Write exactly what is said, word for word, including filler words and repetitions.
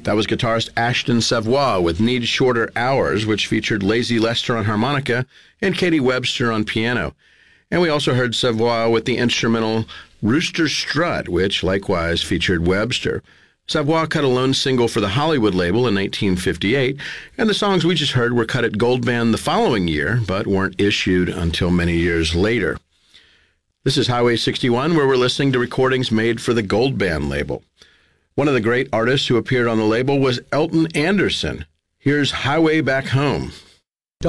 That was guitarist Ashton Savoy with Need Shorter Hours, which featured Lazy Lester on harmonica and Katie Webster on piano. And we also heard Savoy with the instrumental Rooster Strut, which likewise featured Webster. Savoy cut a lone single for the Hollywood label in nineteen fifty-eight, and the songs we just heard were cut at Gold Band the following year, but weren't issued until many years later. This is Highway sixty-one, where we're listening to recordings made for the Gold Band label. One of the great artists who appeared on the label was Elton Anderson. Here's Highway Back Home.